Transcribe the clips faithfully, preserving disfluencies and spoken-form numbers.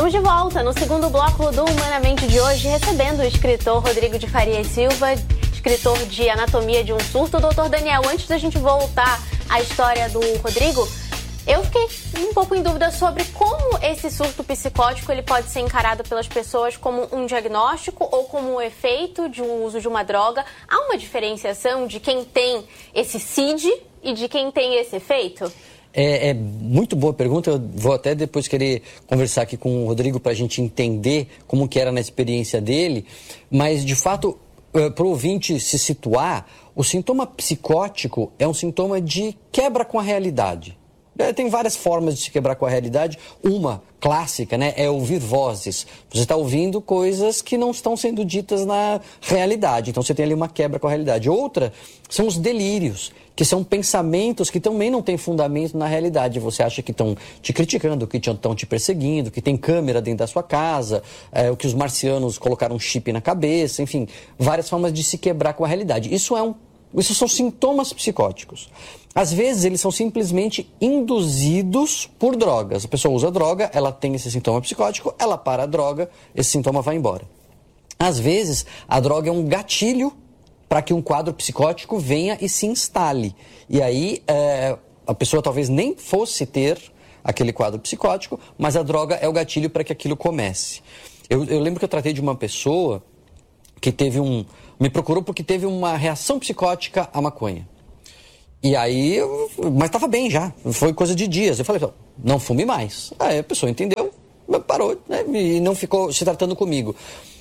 Estamos de volta no segundo bloco do Humanamente de hoje, recebendo o escritor Rodrigo de Farias Silva, escritor de Anatomia de um Surto. Doutor Daniel, antes da gente voltar à história do Rodrigo, eu fiquei um pouco em dúvida sobre como esse surto psicótico ele pode ser encarado pelas pessoas como um diagnóstico ou como um efeito de um uso de uma droga. Há uma diferenciação de quem tem esse C I D e de quem tem esse efeito? É, é muito boa pergunta, eu vou até depois querer conversar aqui com o Rodrigo para a gente entender como que era na experiência dele, mas de fato, para o ouvinte se situar, o sintoma psicótico é um sintoma de quebra com a realidade. É, tem várias formas de se quebrar com a realidade. Uma clássica, né, é ouvir vozes. Você está ouvindo coisas que não estão sendo ditas na realidade. Então você tem ali uma quebra com a realidade. Outra são os delírios, que são pensamentos que também não têm fundamento na realidade. Você acha que estão te criticando, que estão te perseguindo, que tem câmera dentro da sua casa, é, que os marcianos colocaram um chip na cabeça, enfim, várias formas de se quebrar com a realidade. Isso é um Isso são sintomas psicóticos. Às vezes, eles são simplesmente induzidos por drogas. A pessoa usa droga, ela tem esse sintoma psicótico, ela para a droga, esse sintoma vai embora. Às vezes, a droga é um gatilho para que um quadro psicótico venha e se instale. E aí, é, a pessoa talvez nem fosse ter aquele quadro psicótico, mas a droga é o gatilho para que aquilo comece. Eu, eu lembro que eu tratei de uma pessoa que teve um... me procurou porque teve uma reação psicótica à maconha. E aí, eu, mas estava bem já, foi coisa de dias. Eu falei, não fume mais. Aí a pessoa entendeu, parou, né, e não ficou se tratando comigo.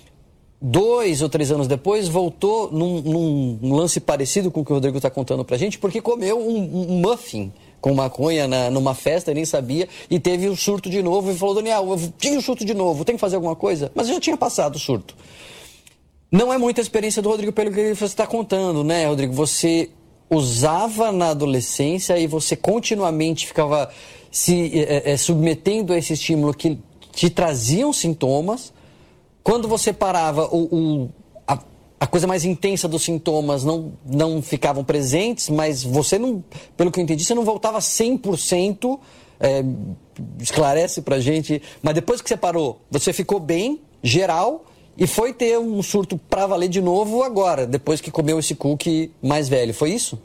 Dois ou três anos depois, voltou num, num lance parecido com o que o Rodrigo está contando pra gente, porque comeu um, um muffin com maconha na, numa festa, nem sabia, e teve um surto de novo, e falou, Daniel, eu tinha um surto de novo, tem que fazer alguma coisa? Mas eu já tinha passado o surto. Não é muita experiência do Rodrigo pelo que você está contando, né, Rodrigo? Você usava na adolescência e você continuamente ficava se é, é, submetendo a esse estímulo que te traziam sintomas. Quando você parava, o, o, a, a coisa mais intensa dos sintomas não, não ficavam presentes, mas você não, pelo que eu entendi, você não voltava cem por cento, é, esclarece pra gente, mas depois que você parou, você ficou bem, geral, e foi ter um surto pra valer de novo agora, depois que comeu esse cookie mais velho. Foi isso?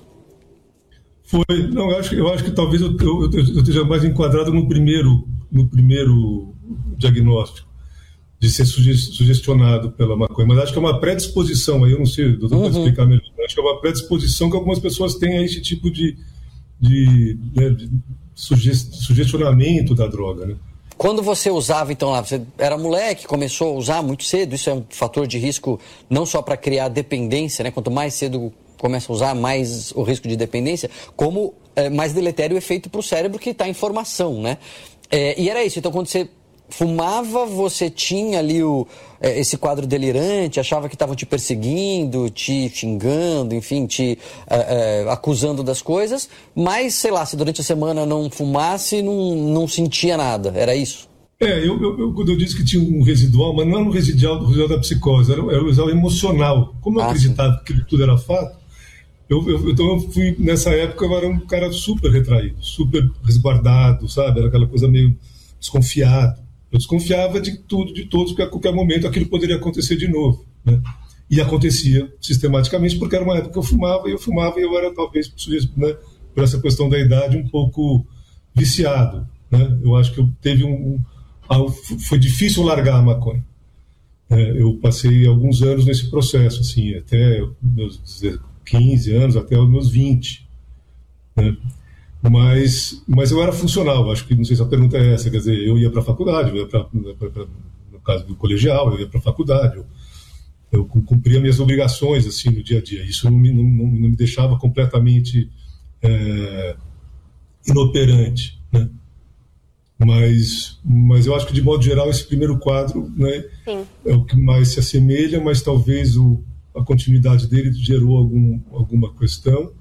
Foi. Não, eu acho, eu acho que talvez eu, eu, eu esteja mais enquadrado no primeiro, no primeiro diagnóstico, de ser sugestionado pela maconha. Mas acho que é uma predisposição, aí eu não sei, o doutor uhum. pode explicar melhor. Acho que é uma predisposição que algumas pessoas têm a esse tipo de, de, né, de sugestionamento da droga, né? Quando você usava, então, lá, você era moleque, começou a usar muito cedo, isso é um fator de risco não só para criar dependência, né? Quanto mais cedo começa a usar, mais o risco de dependência, como é, mais deletério o efeito para o cérebro que está em formação, né? É, e era isso, então quando você fumava, você tinha ali o, é, esse quadro delirante, achava que estavam te perseguindo, te xingando, enfim, te é, é, acusando das coisas, mas, sei lá, se durante a semana não fumasse, não, não sentia nada, era isso? É, eu, eu, eu, quando eu disse que tinha um residual, mas não era um residual, um residual da psicose, era, era um residual emocional. Como eu ah, acreditava sim. que tudo era fato, eu, eu, então eu fui, nessa época, eu era um cara super retraído, super resguardado, sabe? Era aquela coisa meio desconfiado. Eu desconfiava de tudo, de todos, porque a qualquer momento aquilo poderia acontecer de novo, né? E acontecia sistematicamente, porque era uma época que eu fumava, e eu fumava, e eu era, talvez, né, por essa questão da idade, um pouco viciado, né? Eu acho que eu teve um... um foi difícil largar a maconha. É, eu passei alguns anos nesse processo, assim, até meus quinze anos, até os meus vinte, né? Mas, mas eu era funcional, acho que, não sei se a pergunta é essa, quer dizer, eu ia para a faculdade, eu ia pra, pra, pra, no caso do colegial, eu ia para a faculdade, eu, eu cumpria minhas obrigações, assim, no dia a dia, isso não me, não, não me deixava completamente é, inoperante, né? Mas, mas eu acho que, de modo geral, esse primeiro quadro, né, é o que mais se assemelha, mas talvez o, a continuidade dele gerou algum, alguma questão,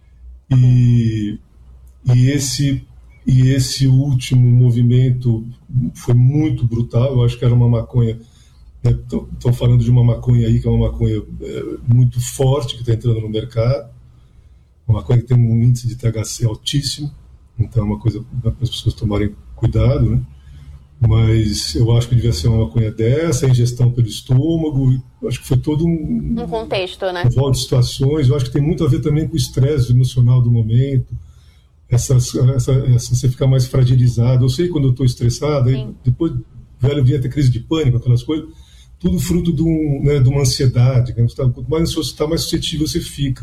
e... E esse, e esse último movimento foi muito brutal. Eu acho que era uma maconha, estão né, falando de uma maconha aí que é uma maconha é, muito forte que está entrando no mercado, uma maconha que tem um índice de T H C altíssimo, então é uma coisa para as pessoas tomarem cuidado, né? mas eu acho que devia ser uma maconha dessa, a ingestão pelo estômago, eu acho que foi todo um, um contexto, né? Um rol de situações. Eu acho que tem muito a ver também com o estresse emocional do momento, essa, essa, essa, você ficar mais fragilizado. Eu sei quando eu estou estressado, aí depois velho vinha ter crise de pânico, aquelas coisas, tudo fruto de, um, né, de uma ansiedade. Quanto mais você está, mais suscetível você fica.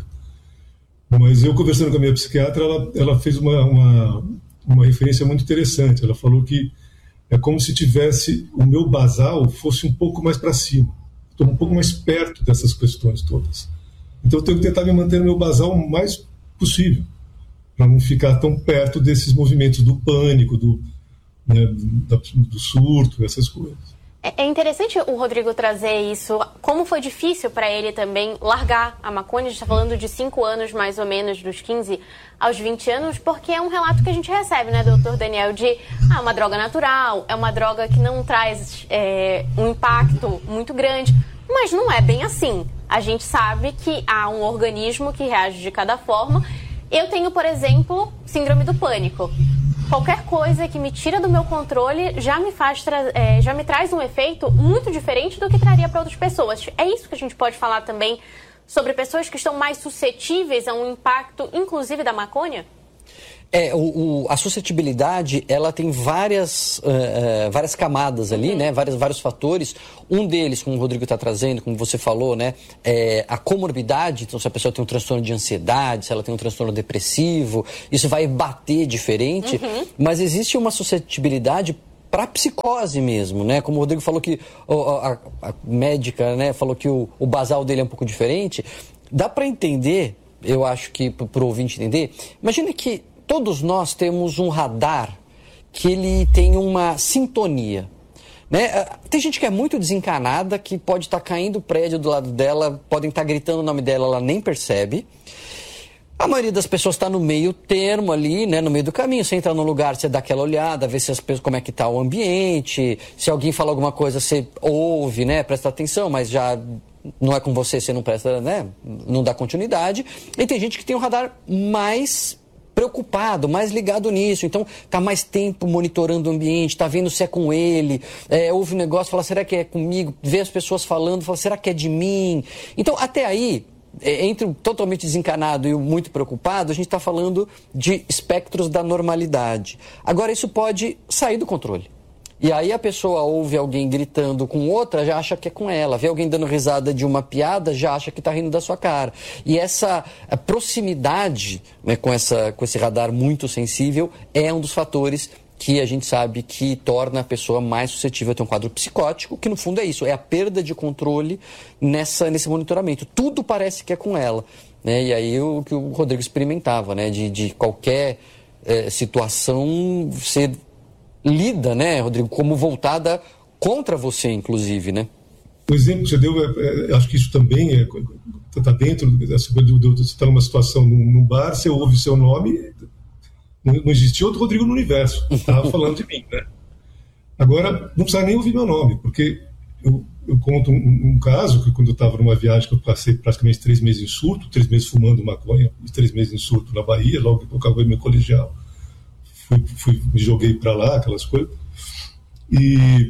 Mas eu, conversando com a minha psiquiatra, ela, ela fez uma, uma, uma referência muito interessante. Ela falou que é como se tivesse o meu basal fosse um pouco mais para cima. Estou um pouco mais perto dessas questões todas. Então eu tenho que tentar me manter no meu basal o mais possível, para não ficar tão perto desses movimentos do pânico, do, né, do, do surto, essas coisas. É interessante o Rodrigo trazer isso. Como foi difícil para ele também largar a maconha? A gente está falando de cinco anos, mais ou menos, dos quinze aos vinte anos, porque é um relato que a gente recebe, né, doutor Daniel, de ah, uma droga natural, é uma droga que não traz é, um impacto muito grande, mas não é bem assim. A gente sabe que há um organismo que reage de cada forma. Eu tenho, por exemplo, síndrome do pânico. Qualquer coisa que me tira do meu controle já me faz tra- é, já me traz um efeito muito diferente do que traria para outras pessoas. É isso que a gente pode falar também sobre pessoas que estão mais suscetíveis a um impacto, inclusive da maconha? É, o, o, a suscetibilidade, ela tem várias, uh, uh, várias camadas ali, uhum. né? Vários, vários fatores. Um deles, como o Rodrigo está trazendo, como você falou, né? É a comorbidade. Então, se a pessoa tem um transtorno de ansiedade, se ela tem um transtorno depressivo, isso vai bater diferente. Uhum. Mas existe uma suscetibilidade para psicose mesmo, né? Como o Rodrigo falou que a, a, a médica, né, falou que o, o basal dele é um pouco diferente. Dá para entender, eu acho que para o ouvinte entender, imagina que todos nós temos um radar que ele tem uma sintonia, né? Tem gente que é muito desencanada, que pode estar tá caindo o prédio do lado dela, podem estar tá gritando o nome dela, ela nem percebe. A maioria das pessoas está no meio termo ali, né, no meio do caminho. Você entra num lugar, você dá aquela olhada, vê se as pessoas, como é que está o ambiente, se alguém fala alguma coisa, você ouve, né, presta atenção, mas já não é com você, você não presta, né, não dá continuidade. E tem gente que tem um radar mais preocupado, mais ligado nisso, então tá mais tempo monitorando o ambiente, tá vendo se é com ele, é, ouve um negócio, fala, será que é comigo? Vê as pessoas falando, fala, será que é de mim? Então, até aí, entre o totalmente desencanado e o muito preocupado, a gente está falando de espectros da normalidade. Agora, isso pode sair do controle. E aí a pessoa ouve alguém gritando com outra, já acha que é com ela. Vê alguém dando risada de uma piada, já acha que está rindo da sua cara. E essa proximidade, né, com, essa, com esse radar muito sensível é um dos fatores que a gente sabe que torna a pessoa mais suscetível a ter um quadro psicótico, que no fundo é isso, é a perda de controle nessa, nesse monitoramento. Tudo parece que é com ela, né? E aí o que o Rodrigo experimentava, né? De, de qualquer é, situação ser lida, né, Rodrigo, como voltada contra você, inclusive, né? O exemplo que você deu, é, é, acho que isso também está dentro, dessa, você está numa situação num, num bar, você ouve seu nome, não, não existia outro Rodrigo no universo, estava falando de mim, né? Agora, não precisa nem ouvir meu nome, porque eu, eu conto um, um caso, que quando eu estava numa viagem, que eu passei praticamente três meses em surto, três meses fumando maconha, e três meses em surto na Bahia, logo que eu acabei meu colegial, Fui, fui, me joguei para lá, aquelas coisas, e,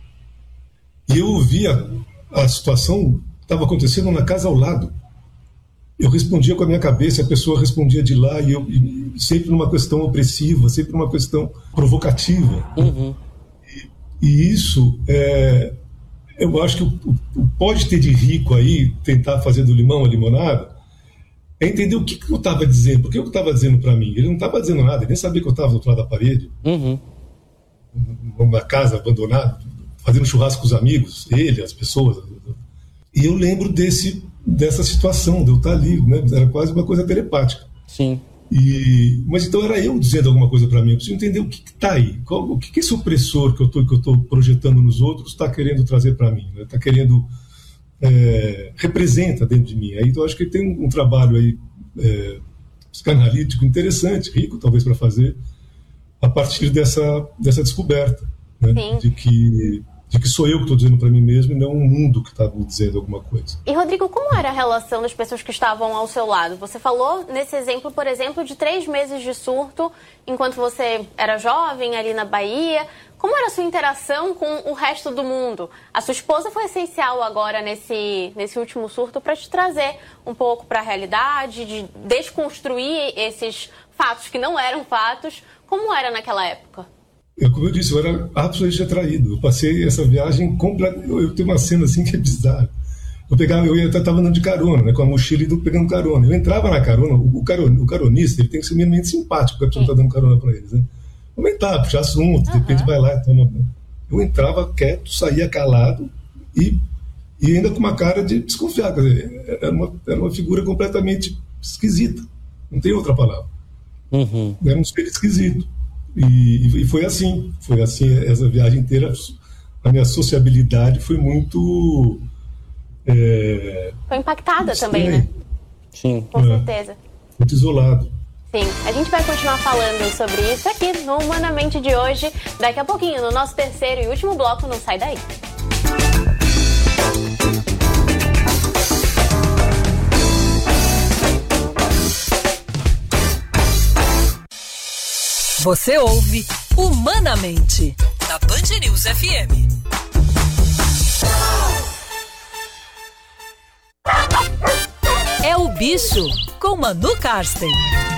e eu via a situação estava acontecendo na casa ao lado. Eu respondia com a minha cabeça, a pessoa respondia de lá, e eu e sempre numa questão opressiva, sempre numa questão provocativa. Uhum. E, e isso, é, eu acho que o, o pode ter de rico aí, tentar fazer do limão a limonada, é entender o que, que eu estava dizendo, porque eu estava dizendo para mim. Ele não estava dizendo nada, ele nem sabia que eu estava do outro lado da parede, uhum. numa casa abandonada, fazendo churrasco com os amigos, ele, as pessoas. E eu lembro desse, dessa situação, de eu estar ali, né? Era quase uma coisa telepática. Sim. E, mas então era eu dizendo alguma coisa para mim, eu preciso entender o que está aí, qual, o que, que esse opressor que eu estou projetando nos outros está querendo trazer para mim, está, né? querendo... É, representa dentro de mim. Aí, então, eu acho que tem um, um trabalho aí, é, psicanalítico interessante, rico talvez para fazer, a partir dessa, dessa descoberta, né? de, que, de que sou eu que estou dizendo para mim mesmo e não um mundo que está me dizendo alguma coisa. E, Rodrigo, como era a relação das pessoas que estavam ao seu lado? Você falou nesse exemplo, por exemplo, de três meses de surto enquanto você era jovem ali na Bahia. Como era a sua interação com o resto do mundo? A sua esposa foi essencial agora nesse, nesse último surto para te trazer um pouco para a realidade, de desconstruir esses fatos que não eram fatos. Como era naquela época? Eu, como eu disse, eu era absolutamente atraído. Eu passei essa viagem completa. Eu, eu tenho uma cena assim que é bizarra. Eu pegava, eu estava andando de carona, né, com a mochila e pegando carona. Eu entrava na carona, o, caron, o caronista ele tem que ser minimamente simpático, porque a pessoa está dando carona para eles, né? Aumentar, puxar assunto, de repente vai lá e toma. Eu entrava quieto, saía calado e, e ainda com uma cara de desconfiado. Quer dizer, era uma, era uma figura completamente esquisita. Não tem outra palavra. Uhum. Era um ser esquisito. E, e foi assim. Foi assim essa viagem inteira. A minha sociabilidade foi muito. É, foi impactada estranha. Também, né? Sim. Com é, certeza. Muito isolado. Sim, a gente vai continuar falando sobre isso aqui no Humanamente de hoje, daqui a pouquinho, no nosso terceiro e último bloco. Não sai daí. Você ouve Humanamente, na Band News F M. É o Bicho, com Manu Karsten.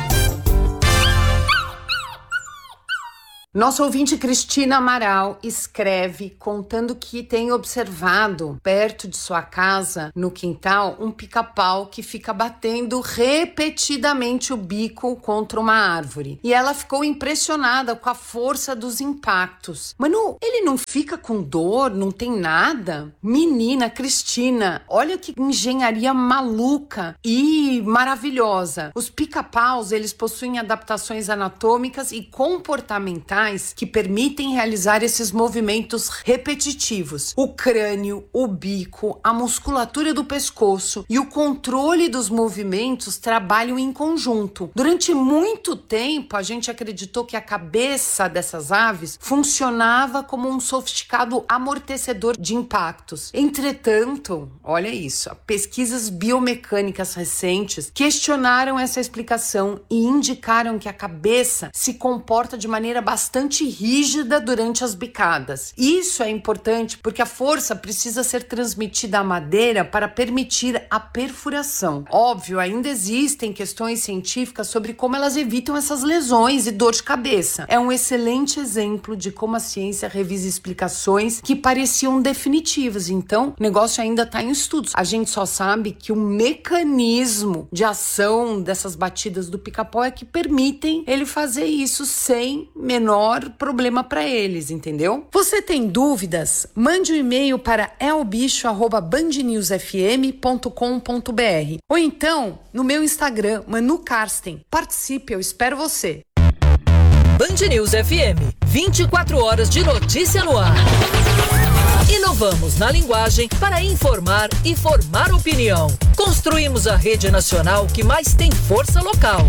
Nossa ouvinte Cristina Amaral escreve contando que tem observado perto de sua casa, no quintal, um pica-pau que fica batendo repetidamente o bico contra uma árvore. E ela ficou impressionada com a força dos impactos. Manu, ele não fica com dor? Não tem nada? Menina, Cristina, olha que engenharia maluca e maravilhosa. Os pica-paus, eles possuem adaptações anatômicas e comportamentais que permitem realizar esses movimentos repetitivos. O crânio, o bico, a musculatura do pescoço e o controle dos movimentos trabalham em conjunto. Durante muito tempo, a gente acreditou que a cabeça dessas aves funcionava como um sofisticado amortecedor de impactos. Entretanto, olha isso, pesquisas biomecânicas recentes questionaram essa explicação e indicaram que a cabeça se comporta de maneira bastante bastante rígida durante as bicadas. Isso é importante porque a força precisa ser transmitida à madeira para permitir a perfuração. Óbvio, ainda existem questões científicas sobre como elas evitam essas lesões e dor de cabeça. É um excelente exemplo de como a ciência revisa explicações que pareciam definitivas. Então, o negócio ainda está em estudos. A gente só sabe que o mecanismo de ação dessas batidas do pica-pau é que permitem ele fazer isso sem menor problema para eles, entendeu? Você tem dúvidas? Mande um e-mail para é o bicho arroba band news f m ponto com ponto b r ou então no meu Instagram, Manu Karsten. Participe, eu espero você. Band News F M, vinte e quatro horas de notícia no ar. Inovamos na linguagem para informar e formar opinião. Construímos a rede nacional que mais tem força local.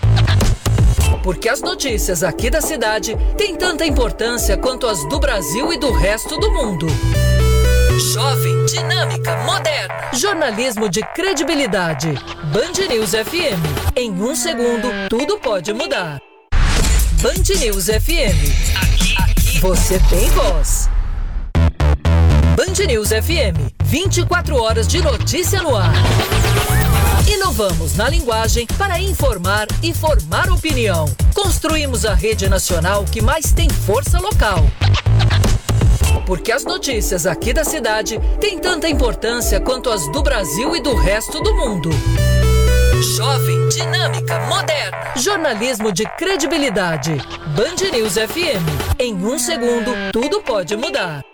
Porque as notícias aqui da cidade têm tanta importância quanto as do Brasil e do resto do mundo. Jovem, dinâmica, moderna. Jornalismo de credibilidade. Band News F M. Em um segundo, tudo pode mudar. Band News F M. Aqui, aqui você tem voz. Band News F M. vinte e quatro horas de notícia no ar. Inovamos na linguagem para informar e formar opinião. Construímos a rede nacional que mais tem força local. Porque as notícias aqui da cidade têm tanta importância quanto as do Brasil e do resto do mundo. Jovem, dinâmica, moderna. Jornalismo de credibilidade. Band News F M. Em um segundo, tudo pode mudar.